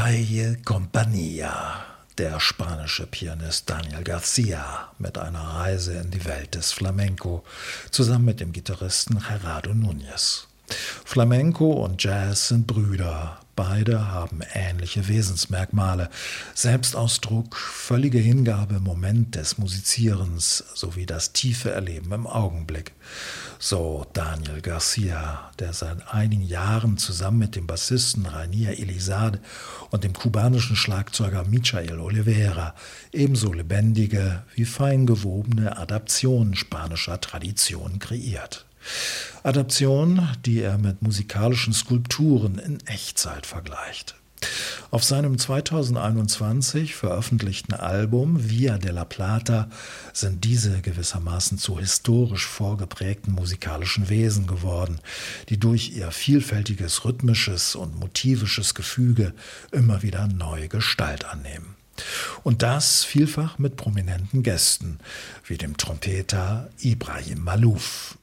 Calle Compañía, der spanische Pianist Daniel Garcia mit einer Reise in die Welt des Flamenco, zusammen mit dem Gitarristen Gerardo Núñez. Flamenco und Jazz sind Brüder. Beide haben ähnliche Wesensmerkmale: Selbstausdruck, völlige Hingabe im Moment des Musizierens sowie das tiefe Erleben im Augenblick. So Daniel Garcia, der seit einigen Jahren zusammen mit dem Bassisten Rainier Elizalde und dem kubanischen Schlagzeuger Michael Oliveira ebenso lebendige wie fein gewobene Adaptionen spanischer Traditionen kreiert. Adaption, die er mit musikalischen Skulpturen in Echtzeit vergleicht. Auf seinem 2021 veröffentlichten Album Via de la Plata sind diese gewissermaßen zu historisch vorgeprägten musikalischen Wesen geworden, die durch ihr vielfältiges rhythmisches und motivisches Gefüge immer wieder neue Gestalt annehmen. Und das vielfach mit prominenten Gästen, wie dem Trompeter Ibrahim Malouf.